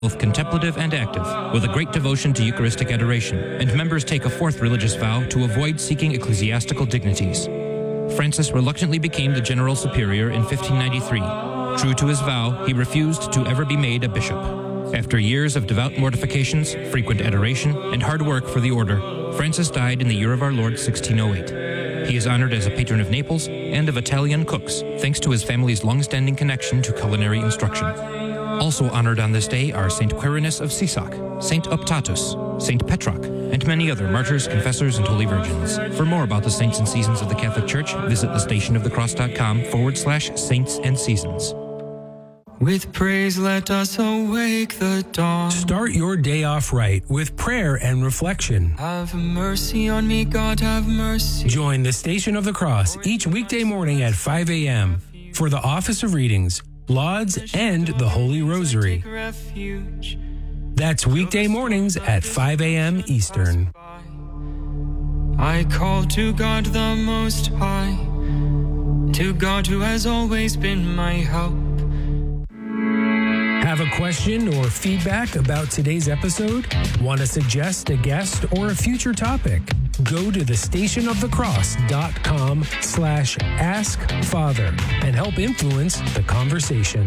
both contemplative and active, with a great devotion to Eucharistic adoration, and members take a fourth religious vow to avoid seeking ecclesiastical dignities. Francis reluctantly became the general superior in 1593. True to his vow, he refused to ever be made a bishop. After years of devout mortifications, frequent adoration, and hard work for the order, Francis died in the year of our Lord 1608. He is honored as a patron of Naples and of Italian cooks, thanks to his family's long-standing connection to culinary instruction. Also honored on this day are Saint Quirinus of Sisak, Saint Optatus, Saint Petroc, and many other martyrs, confessors, and holy virgins. For more about the saints and seasons of the Catholic Church, visit thestationofthecross.com/saints and seasons. With praise let us awake the dawn. Start your day off right with prayer and reflection. Have mercy on me, God, have mercy. Join the Station of the Cross each weekday morning at 5 a.m. for the Office of Readings, Lauds, and the Holy Rosary. That's weekday mornings at 5 a.m. Eastern. I call to God the Most High, to God who has always been my help. Have a question or feedback about today's episode? Want to suggest a guest or a future topic? Go to thestationofthecross.com/askfather and help influence the conversation.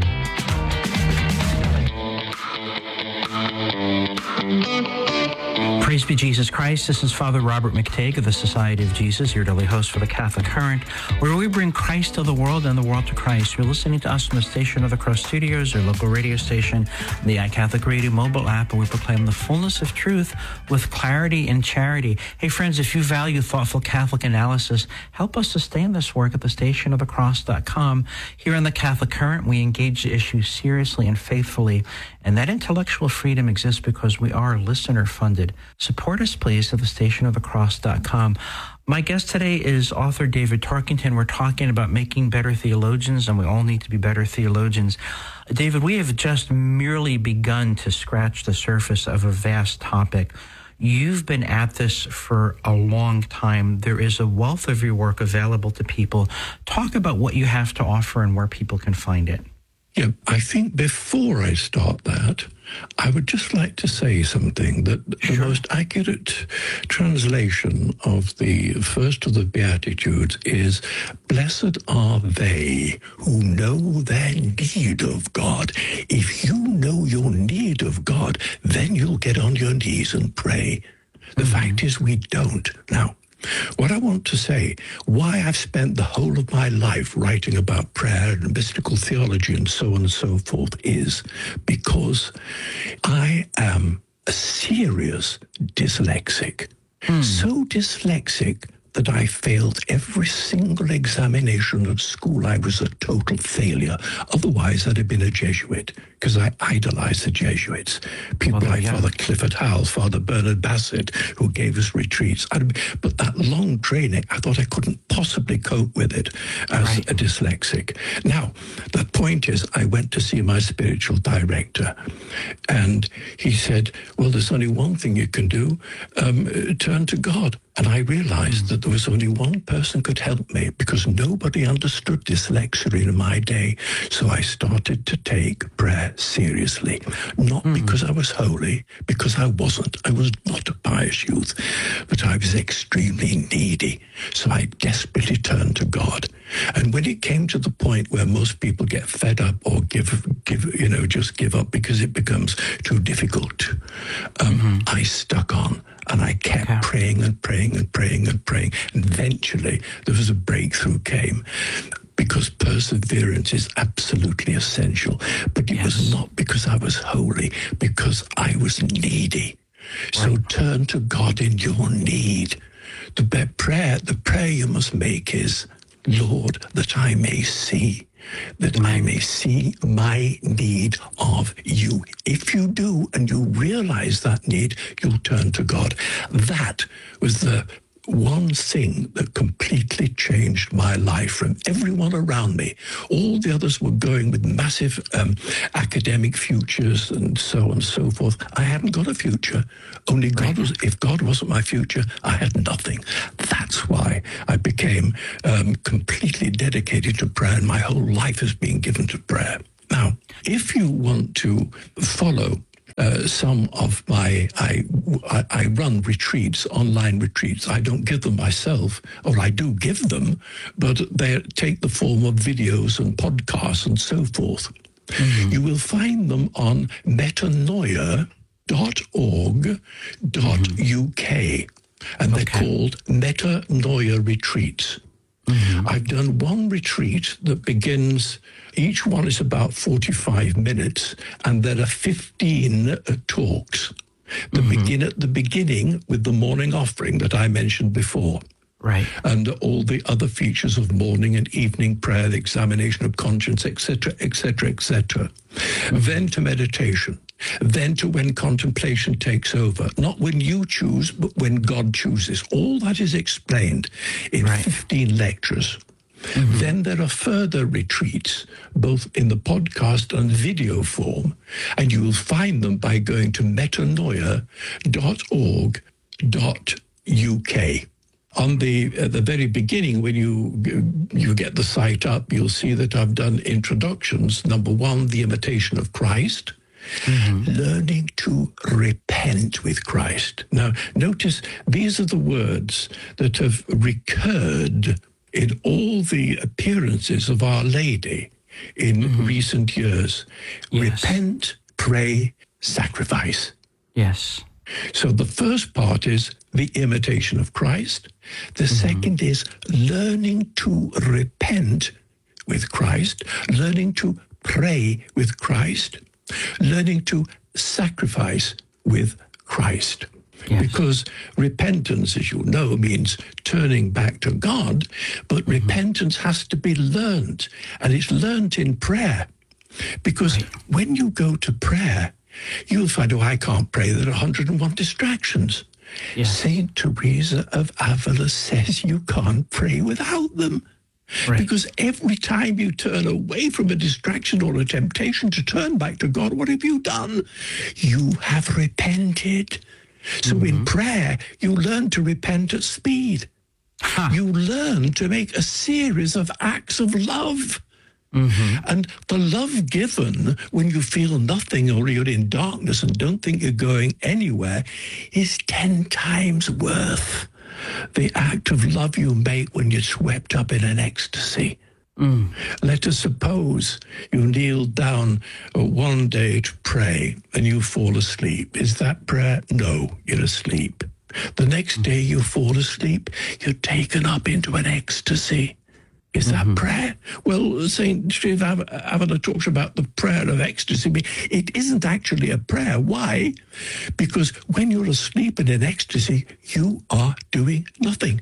Praise be Jesus Christ. This is Father Robert McTague of the Society of Jesus, your daily host for the Catholic Current, where we bring Christ to the world and the world to Christ. You're listening to us from the Station of the Cross Studios, your local radio station, the iCatholic Radio mobile app, and we proclaim the fullness of truth with clarity and charity. Hey, friends, if you value thoughtful Catholic analysis, help us sustain this work at thestationofthecross.com. Here on the Catholic Current, we engage the issue seriously and faithfully, and that intellectual freedom exists because we are listener-funded. Support us, please, at thestationofthecross.com. My guest today is author David Tarkington. We're talking about making better theologians, and we all need to be better theologians. David, we have just merely begun to scratch the surface of a vast topic. You've been at this for a long time. There is a wealth of your work available to people. Talk about what you have to offer and where people can find it. Yeah, I think before I start that, I would just like to say something that the most accurate translation of the first of the Beatitudes is, "Blessed are they who know their need of God." If you know your need of God, then you'll get on your knees and pray. The fact is we don't. Now, what I want to say, why I've spent the whole of my life writing about prayer and mystical theology and so on and so forth, is because I am a serious dyslexic. So dyslexic that I failed every single examination at school. I was a total failure. Otherwise, I'd have been a Jesuit, because I idolized the Jesuits. People like Father Clifford Howell, Father Bernard Bassett, who gave us retreats. But that long training, I thought I couldn't possibly cope with it as a dyslexic. Now, the point is, I went to see my spiritual director, and he said, well, there's only one thing you can do, turn to God. And I realized that there was only one person could help me, because nobody understood dyslexia in my day. So I started to take prayer seriously, not because I was holy, because I wasn't. I was not a pious youth, but I was extremely needy. So I desperately turned to God. And when it came to the point where most people get fed up or just give up because it becomes too difficult, I stuck on. And I kept praying and praying and praying and praying. And eventually there was a breakthrough came, because perseverance is absolutely essential. But it was not because I was holy, because I was needy. So turn to God in your need. The prayer you must make is, Lord, that I may see my need of you. If you do and you realize that need, you'll turn to God. That was the one thing that completely changed my life from everyone around me. All the others were going with massive academic futures and so on and so forth. I hadn't got a future. Only God was. If God wasn't my future, I had nothing. That's why I became completely dedicated to prayer, and my whole life has been given to prayer. Now, if you want to follow some of I run retreats, online retreats. I don't give them myself, or I do give them, but they take the form of videos and podcasts and so forth. Mm-hmm. You will find them on metanoia.org.uk, and they're called Metanoia Retreats. Mm-hmm. I've done one retreat that begins, each one is about 45 minutes, and there are 15 talks that begin at the beginning with the morning offering that I mentioned before. Right. And all the other features of morning and evening prayer, the examination of conscience, etc., etc., etc. Then to meditation. Then to when contemplation takes over. Not when you choose, but when God chooses. All that is explained in 15 lectures. Mm-hmm. Then there are further retreats, both in the podcast and video form, and you will find them by going to metanoia.org.uk. At the very beginning, when you get the site up, you'll see that I've done introductions. Number one, the imitation of Christ. Mm-hmm. Learning to repent with Christ. Now, notice these are the words that have recurred in all the appearances of Our Lady in recent years. Yes. Repent, pray, sacrifice. Yes. So the first part is the imitation of Christ. The second is learning to repent with Christ, learning to pray with Christ, learning to sacrifice with Christ. Yes. Because repentance, as you know, means turning back to God, but repentance has to be learned, and it's learned in prayer. Because when you go to prayer, you'll find, I can't pray. There are 101 distractions. Yes. Saint Teresa of Avila says you can't pray without them. Right. Because every time you turn away from a distraction or a temptation to turn back to God, what have you done? You have repented. So in prayer, you learn to repent at speed. You learn to make a series of acts of love. And the love given when you feel nothing or you're in darkness and don't think you're going anywhere is 10 times worth the act of love you make when you're swept up in an ecstasy. Let us suppose you kneel down one day to pray and you fall asleep. Is that prayer? No, you're asleep. The next day you fall asleep, you're taken up into an ecstasy. Is that prayer? Well, St. Teresa of Avila talks about the prayer of ecstasy. It isn't actually a prayer. Why? Because when you're asleep in an ecstasy, you are doing nothing.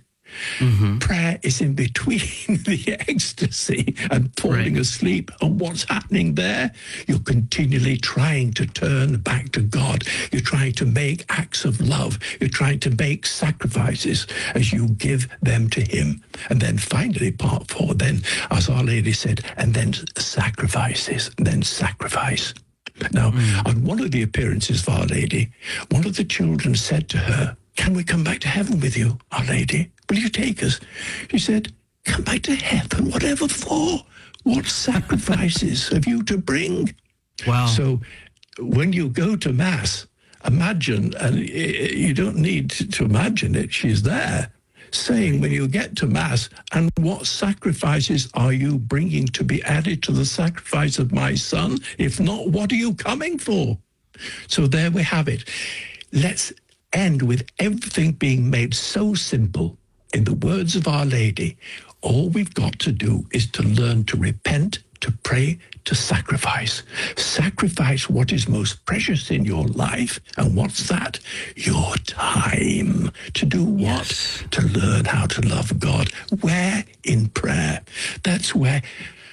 Prayer is in between the ecstasy and falling asleep. And what's happening there? You're continually trying to turn back to God. You're trying to make acts of love. You're trying to make sacrifices as you give them to Him. And then finally, part 4, then, as Our Lady said, and then sacrifices, then sacrifice. Now, on one of the appearances of Our Lady, one of the children said to her, "Can we come back to heaven with you, Our Lady? Will you take us?" She said, "Come back to heaven, whatever for? What sacrifices have you to bring?" Wow. So when you go to Mass, imagine, and you don't need to imagine it, she's there, saying when you get to Mass, "And what sacrifices are you bringing to be added to the sacrifice of my Son? If not, what are you coming for?" So there we have it. Let's end with everything being made so simple. In the words of Our Lady, all we've got to do is to learn to repent, to pray, to sacrifice. Sacrifice what is most precious in your life. And what's that? Your time. To do what? Yes. To learn how to love God. Where? In prayer. That's where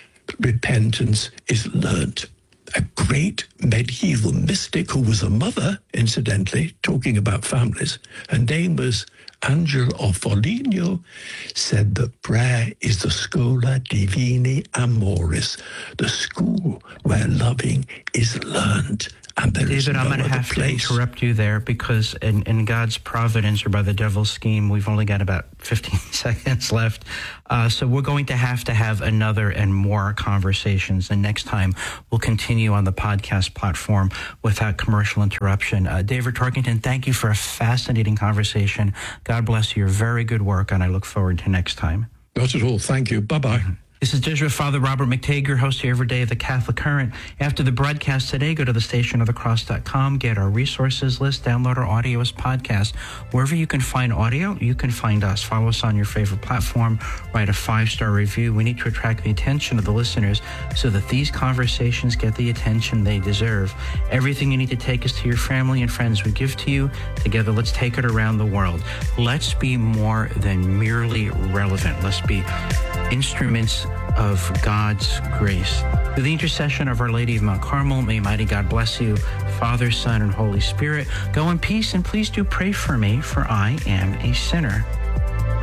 repentance is learnt. A great medieval mystic who was a mother, incidentally, talking about families, her name was Angela of Foligno, said that prayer is the Schola Divini Amoris, the school where loving is learned And there is David, no I'm going to other have place. to interrupt you there because in God's providence or by the devil's scheme, we've only got about 15 seconds left. So we're going to have another and more conversations. And next time, we'll continue on the podcast platform without commercial interruption. David Torkington, thank you for a fascinating conversation. God bless you. Very good work, and I look forward to next time. Not at all. Thank you. Bye-bye. This is Jesuit Father Robert McTague, your host here every day of the Catholic Current. After the broadcast today, go to thestationofthecross.com, get our resources list, download our audio as podcast. Wherever you can find audio, you can find us. Follow us on your favorite platform, write a 5-star review. We need to attract the attention of the listeners so that these conversations get the attention they deserve. Everything you need to take us to your family and friends we give to you. Together, let's take it around the world. Let's be more than merely relevant. Let's be instruments of God's grace. Through the intercession of Our Lady of Mount Carmel, may mighty God bless you, Father, Son, and Holy Spirit. Go in peace, and please do pray for me, for I am a sinner.